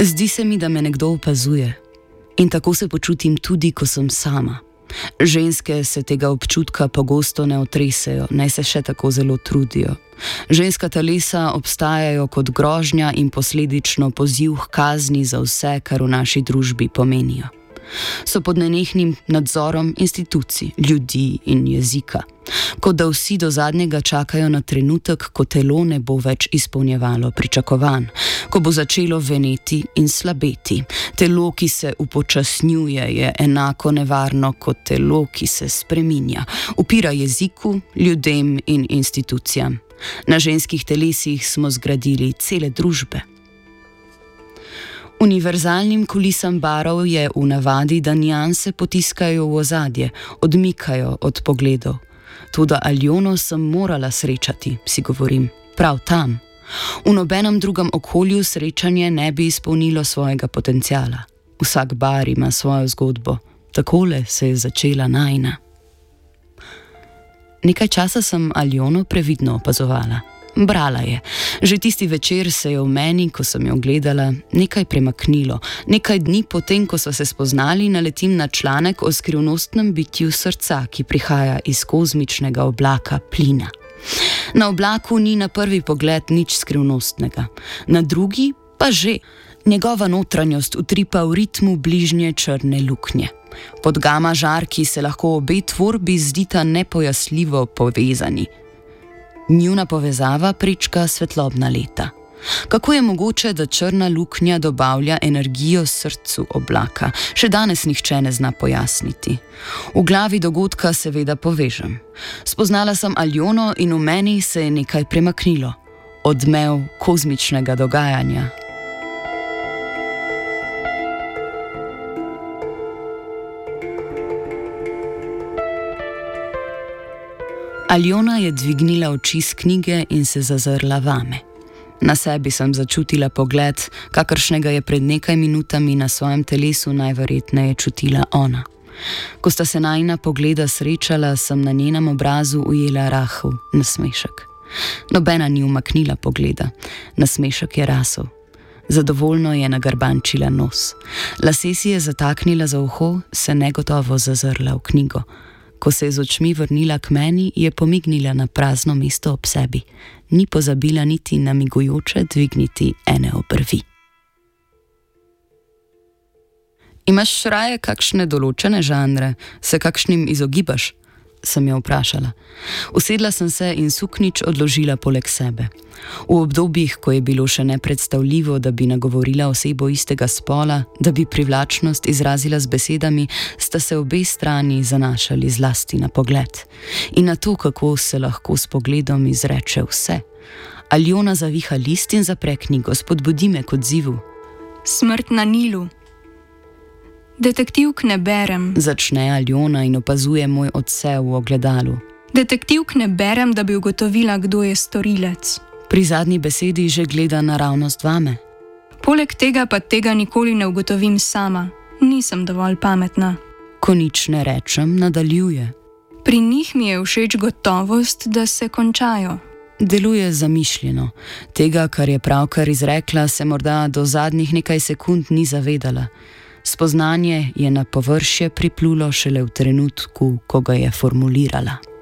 Zdi se mi, da me nekdo opazuje. In tako se počutim tudi, ko sem sama. Ženske se tega občutka pogosto ne otresejo, naj se še tako zelo trudijo. Ženska telesa obstajajo kot grožnja in posledično poziv k kazni za vse, kar v naši družbi pomenijo. So pod nenehnim nadzorom institucij, ljudi in jezika. Kot da vsi do zadnjega čakajo na trenutek, ko telo ne bo več izpolnjevalo pričakovanj, ko bo začelo veneti in slabeti. Telo, ki se upočasnjuje, je enako nevarno kot telo, ki se spreminja. Upira jeziku, ljudem in institucijam. Na ženskih telesih smo zgradili cele družbe. Univerzalnim kulisam barov je v navadi, da nianse potiskajo v ozadje, odmikajo od pogledov. Toda Aljono sem morala srečati, si govorim, prav tam. V nobenem drugem okolju srečanje ne bi izpolnilo svojega potenciala. Vsak bar ima svojo zgodbo. Takole se je začela najina. Nekaj časa sem Aljono previdno opazovala. Brala je. Že tisti večer se je v meni, ko sem jo gledala, nekaj premaknilo. Nekaj dni potem, ko so se spoznali, naletim na članek o skrivnostnem bitju srca, ki prihaja iz kozmičnega oblaka plina. Na oblaku ni na prvi pogled nič skrivnostnega, na drugi pa že. Njegova notranjost utripa v ritmu bližnje črne luknje. Pod gama žarki se lahko obe tvorbi zdita nepojasnljivo povezani. Njuna povezava prečka svetlobna leta. Kako je mogoče, da črna luknja dobavlja energijo srcu oblaka? Še danes nihče ne zna pojasniti. V glavi dogodka seveda povežem. Spoznala sem Aljono in v meni se je nekaj premaknilo. Odmev kozmičnega dogajanja. Aljona je dvignila oči s knjige in se zazrla vame. Na sebi sem začutila pogled, kakršnega je pred nekaj minutami na svojem telesu najverjetneje čutila ona. Ko sta se najina pogleda srečala, sem na njenem obrazu ujela rahel nasmešek. Nobena ni umaknila pogleda. Nasmešek je rasel. Zadovoljno je nagrbančila nos. Lase si je zataknila za uho, se negotovo zazrla v knjigo. Ko se je z očmi vrnila k meni, je pomignila na prazno mesto ob sebi. Ni pozabila niti namigujoče dvigniti ene obrvi. Imaš raje kakšne določene žanre? Se kakšnim izogibaš? Sem jo vprašala. Usedla sem se in suknjič odložila poleg sebe. V obdobjih, ko je bilo še nepredstavljivo, da bi nagovorila osebo istega spola, da bi privlačnost izrazila z besedami, sta se obe strani zanašali zlasti na pogled. In na to, kako se lahko s pogledom izreče vse. Aljona zaviha list in zapre knjigo, spodbudi me k odzivu. Smrt na Nilu. Detektivk ne berem. Začne Aljona in opazuje moj odsev v ogledalu. Detektivk ne berem, da bi ugotovila, kdo je storilec. Pri zadnji besedi že gleda naravnost vame. Poleg tega pa tega nikoli ne ugotovim sama. Nisem dovolj pametna. Ko nič ne rečem, nadaljuje. Pri njih mi je všeč gotovost, da se končajo. Deluje zamišljeno. Tega, kar je pravkar izrekla, se morda do zadnjih nekaj sekund ni zavedala. Spoznanje je na površje priplulo šele v trenutku, ko ga je formulirala.